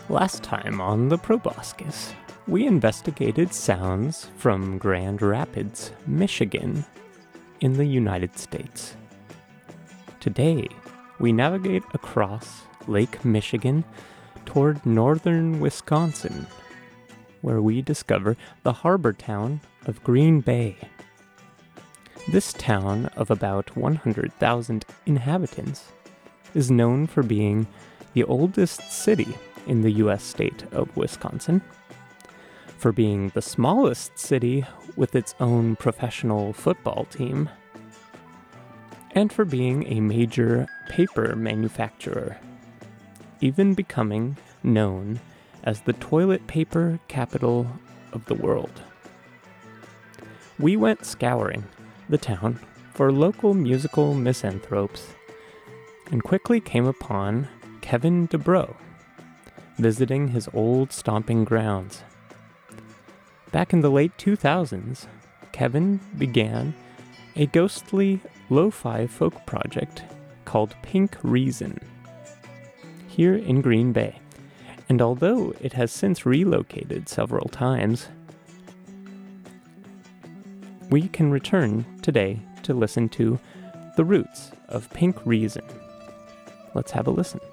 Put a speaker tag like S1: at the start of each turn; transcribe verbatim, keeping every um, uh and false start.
S1: Last time on the Proboscis, we investigated sounds from Grand Rapids, Michigan, in the United States. Today, we navigate across Lake Michigan toward northern Wisconsin, where we discover the harbor town of Green Bay. This town of about one hundred thousand inhabitants is known for being the oldest city in the U S state of Wisconsin, for being the smallest city with its own professional football team, and for being a major paper manufacturer, even becoming known as the toilet paper capital of the world. We went scouring the town for local musical misanthropes and quickly came upon Kevin DuBrow, visiting his old stomping grounds. Back in the late two thousands, Kevin began a ghostly lo-fi folk project called Pink Reason here in Green Bay, and although it has since relocated several times, we can return today to listen to the roots of Pink Reason. Let's have a listen.